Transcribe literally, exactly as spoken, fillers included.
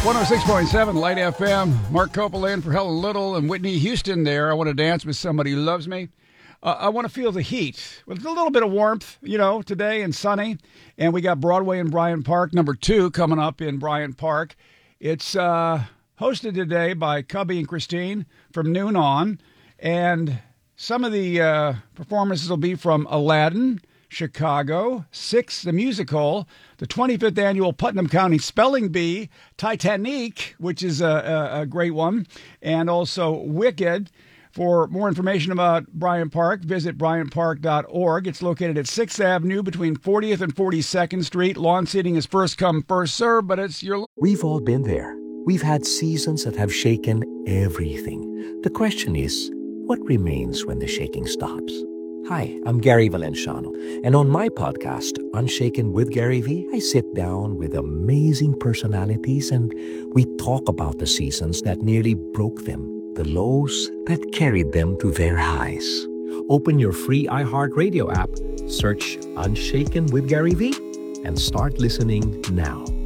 one oh six point seven Light F M. Mark Coppola in for Helen Little and Whitney Houston there. I want to dance with somebody who loves me. Uh, I want to feel the heat with a little bit of warmth, you know, today and sunny. And we got Broadway in Bryant Park, number two, coming up in Bryant Park. It's uh, hosted today by Cubby and Christine from noon on. And some of the uh, performances will be from Aladdin, Chicago, Six, the musical, the twenty-fifth annual Putnam County Spelling Bee, Titanic, which is a, a, a great one, and also Wicked. For more information about Bryant Park, visit bryant park dot org. It's located at sixth Avenue between fortieth and forty-second Street. Lawn seating is first come, first served, but it's your... We've all been there. We've had seasons that have shaken everything. The question is, what remains when the shaking stops? Hi, I'm Gary Valenciano, and on my podcast, Unshaken with Gary V, I sit down with amazing personalities and we talk about the seasons that nearly broke them, the lows that carried them to their highs. Open your free iHeartRadio app, search Unshaken with Gary V, and start listening now.